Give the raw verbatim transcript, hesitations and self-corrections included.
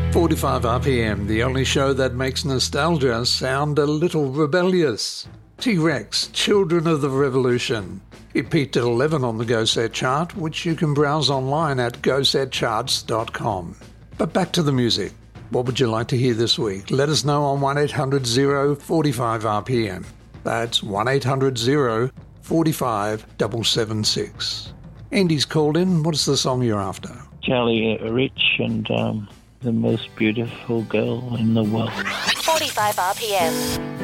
forty-five R P M, the only show that makes nostalgia sound a little rebellious. T-Rex, Children of the Revolution. It peaked at eleven on the Go Set chart, which you can browse online at go set charts dot com. But back to the music. What would you like to hear this week? Let us know on one eight hundred oh forty-five R P M. That's one eight hundred oh forty-five seven seven six. Andy's called in. What's the song you're after? Charlie Rich and um, The Most Beautiful Girl in the World. forty-five R P M.